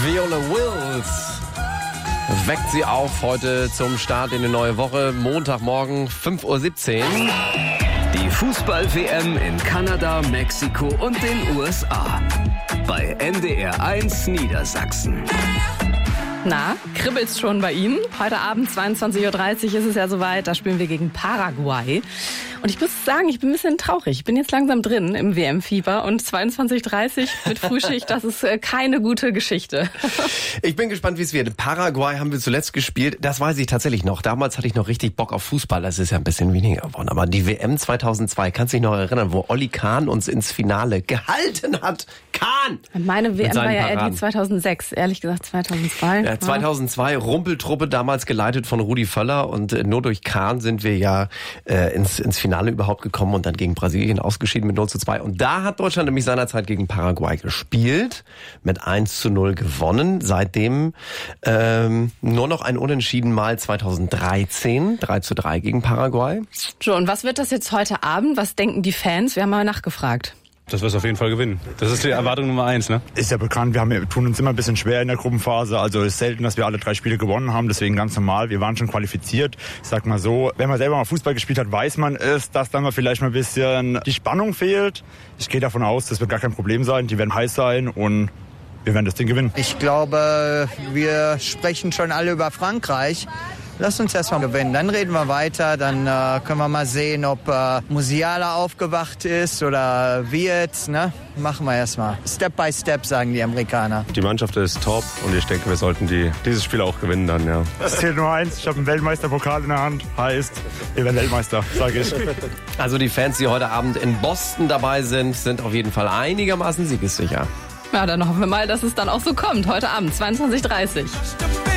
Viola Wills weckt sie auf heute zum Start in die neue Woche. Montagmorgen 5:17 Uhr. Die Fußball-WM in Kanada, Mexiko und den USA. Bei NDR 1 Niedersachsen. Na, kribbelt's schon bei Ihnen? Heute Abend 22:30 Uhr ist es ja soweit, da spielen wir gegen Paraguay. Und ich muss sagen, ich bin ein bisschen traurig. Ich bin jetzt langsam drin im WM-Fieber und 22:30 Uhr mit Frühschicht, das ist keine gute Geschichte. Ich bin gespannt, wie es wird. In Paraguay haben wir zuletzt gespielt, das weiß ich tatsächlich noch. Damals hatte ich noch richtig Bock auf Fußball, das ist ja ein bisschen weniger geworden. Aber die WM 2002, kannst du dich noch erinnern, wo Olli Kahn uns ins Finale gehalten hat? Kahn! Meine WM war ja eher die 2006, ehrlich gesagt 2002. Ja, 2002, Rumpeltruppe, damals geleitet von Rudi Völler und nur durch Kahn sind wir ja ins Finale überhaupt gekommen und dann gegen Brasilien ausgeschieden mit 0:2. Und da hat Deutschland nämlich seinerzeit gegen Paraguay gespielt, mit 1:0 gewonnen. Seitdem nur noch ein Unentschieden mal 2013, 3:3 gegen Paraguay. So, und was wird das jetzt heute Abend? Was denken die Fans? Wir haben mal nachgefragt. Dass wir es auf jeden Fall gewinnen. Das ist die Erwartung Nummer 1, ne? Ist ja bekannt, wir tun uns immer ein bisschen schwer in der Gruppenphase. Also es ist selten, dass wir alle 3 Spiele gewonnen haben, deswegen ganz normal. Wir waren schon qualifiziert. Ich sag mal so, wenn man selber mal Fußball gespielt hat, weiß man es, dass dann mal vielleicht mal ein bisschen die Spannung fehlt. Ich gehe davon aus, das wird gar kein Problem sein. Die werden heiß sein und wir werden das Ding gewinnen. Ich glaube, wir sprechen schon alle über Frankreich. Lass uns erstmal gewinnen, dann reden wir weiter, dann können wir mal sehen, ob Musiala aufgewacht ist oder wird, ne? Machen wir erstmal. Step by Step, sagen die Amerikaner. Die Mannschaft ist top und ich denke, wir sollten dieses Spiel auch gewinnen dann, ja. Es zählt nur eins, ich habe einen Weltmeisterpokal in der Hand, heißt, wir werden Weltmeister, sage ich. Also die Fans, die heute Abend in Boston dabei sind auf jeden Fall einigermaßen siegessicher. Ja, dann hoffen wir mal, dass es dann auch so kommt, heute Abend 22:30 Uhr.